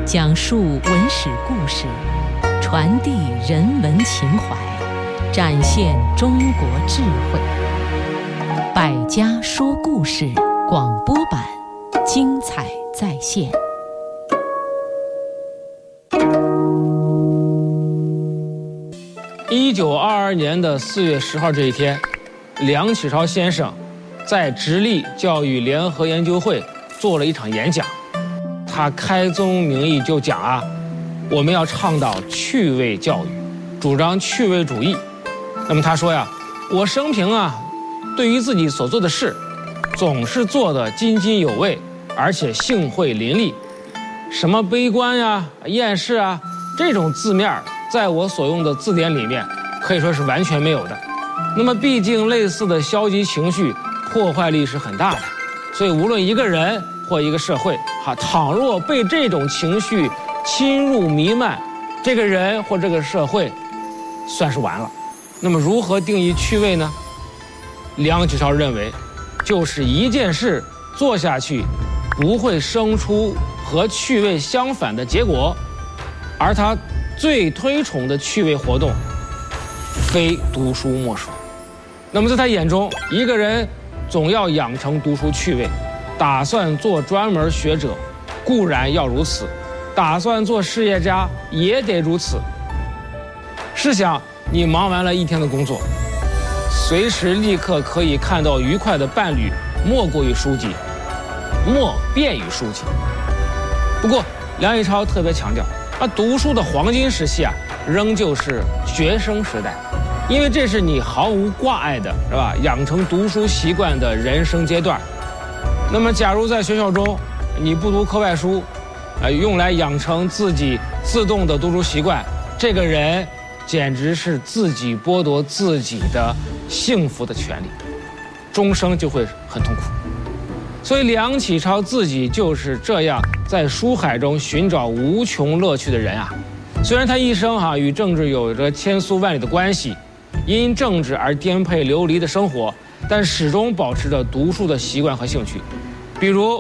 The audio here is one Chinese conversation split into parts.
讲述文史故事，传递人文情怀，展现中国智慧。百家说故事广播版，精彩再现。 1922年的4月10号这一天，梁启超先生在直隶教育联合研究会做了一场演讲。他开宗明义就讲我们要倡导趣味教育，主张趣味主义。那么他说我生平对于自己所做的事，总是做得津津有味，而且兴会淋漓。什么悲观厌世这种字面，在我所用的字典里面可以说是完全没有的。那么毕竟类似的消极情绪破坏力是很大的，所以无论一个人或一个社会倘若被这种情绪侵入弥漫，这个人或这个社会算是完了。那么如何定义趣味呢？梁启超认为，就是一件事做下去不会生出和趣味相反的结果，而他最推崇的趣味活动非读书莫属。那么在他眼中，一个人总要养成读书趣味，打算做专门学者固然要如此，打算做事业家也得如此。试想你忙完了一天的工作，随时立刻可以看到愉快的伴侣，莫过于书籍，莫便于书籍。不过梁启超特别强调，读书的黄金时期仍旧是学生时代，因为这是你毫无挂碍的，是吧？养成读书习惯的人生阶段。那么假如在学校中你不读课外书，用来养成自己自动的读书习惯，这个人简直是自己剥夺自己的幸福的权利，终生就会很痛苦。所以梁启超自己就是这样在书海中寻找无穷乐趣的人虽然他一生与政治有着千丝万缕的关系，因政治而颠沛流离的生活，但始终保持着读书的习惯和兴趣。比如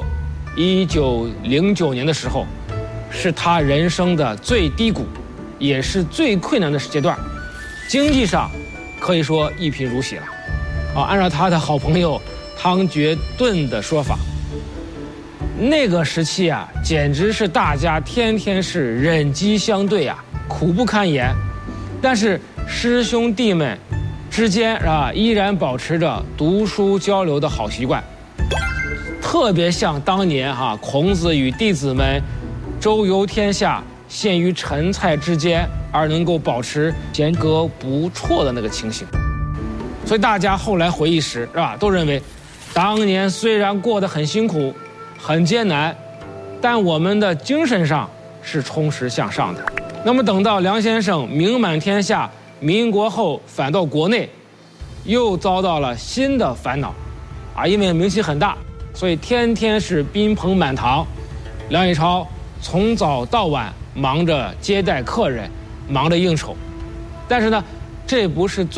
1909年的时候，是他人生的最低谷，也是最困难的阶段，经济上可以说一贫如洗了按照他的好朋友汤觉顿的说法，那个时期简直是大家天天是忍饥相对苦不堪言。但是师兄弟们之间依然保持着读书交流的好习惯，特别像当年孔子与弟子们周游天下，陷于陈蔡之间而能够保持弦歌不辍的那个情形。所以大家后来回忆时都认为，当年虽然过得很辛苦很艰难，但我们的精神上是充实向上的。那么等到梁先生名满天下，民国后返到国内，又遭到了新的烦恼因为名气很大，所以天天是宾朋满堂。梁启超从早到晚忙着接待客人，忙着应酬。但是呢，这不是